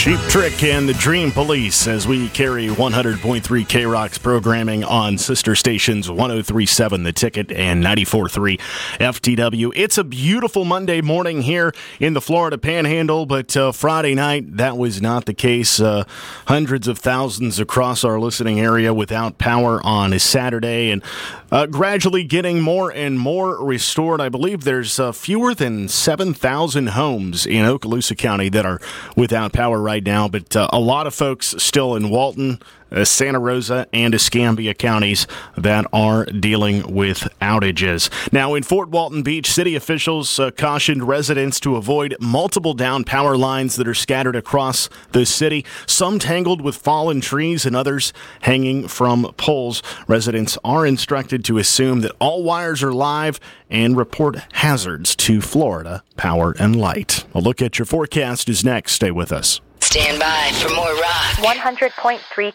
Cheap Trick and the Dream Police as we carry 100.3 K-Rock's programming on sister stations 103.7 The Ticket and 94.3 FTW. It's a beautiful Monday morning here in the Florida Panhandle, but Friday night, that was not the case. Hundreds of thousands across our listening area without power on a Saturday, and gradually getting more and more restored. I believe there's fewer than 7,000 homes in Okaloosa County that are without power right now, but a lot of folks still in Walton, Santa Rosa, and Escambia counties that are dealing with outages. Now, in Fort Walton Beach, city officials cautioned residents to avoid multiple down power lines that are scattered across the city, some tangled with fallen trees and others hanging from poles. Residents are instructed to assume that all wires are live and report hazards to Florida Power and Light. A look at your forecast is next. Stay with us. Stand by for more rock. 100.3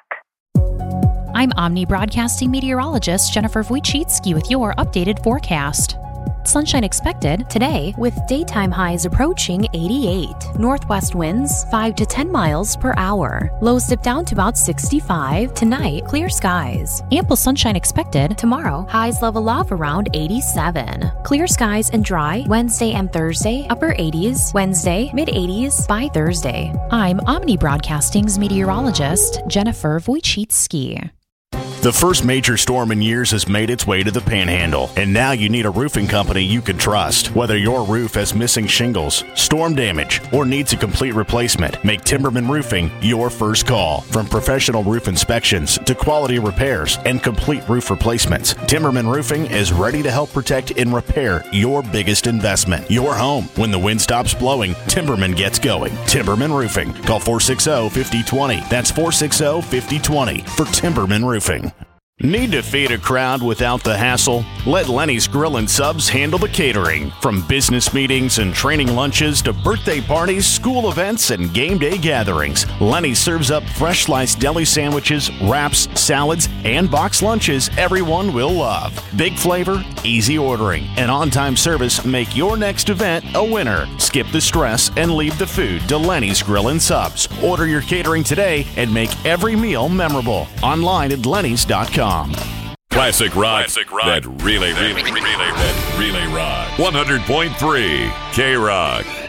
K-Rock. I'm Omni Broadcasting meteorologist Jennifer Wojcicki with your updated forecast. Sunshine expected today with daytime highs approaching 88. Northwest winds 5 to 10 miles per hour. Lows dip down to about 65. Tonight, clear skies. Ample sunshine expected tomorrow. Highs level off around 87. Clear skies and dry Wednesday and Thursday. Upper 80s. Wednesday, mid 80s by Thursday. I'm Omni Broadcasting's meteorologist Jennifer Wojcicki. The first major storm in years has made its way to the Panhandle, and now you need a roofing company you can trust. Whether your roof has missing shingles, storm damage, or needs a complete replacement, make Timberman Roofing your first call. From professional roof inspections to quality repairs and complete roof replacements, Timberman Roofing is ready to help protect and repair your biggest investment, your home. When the wind stops blowing, Timberman gets going. Timberman Roofing. Call 460-5020. That's 460-5020 for Timberman Roofing. Need to feed a crowd without the hassle? Let Lenny's Grill and Subs handle the catering. From business meetings and training lunches to birthday parties, school events, and game day gatherings, Lenny's serves up fresh sliced deli sandwiches, wraps, salads, and box lunches everyone will love. Big flavor, easy ordering, and on-time service make your next event a winner. Skip the stress and leave the food to Lenny's Grill and Subs. Order your catering today and make every meal memorable. Online at lennys.com. Classic rock that really rock. 100.3 K-Rock.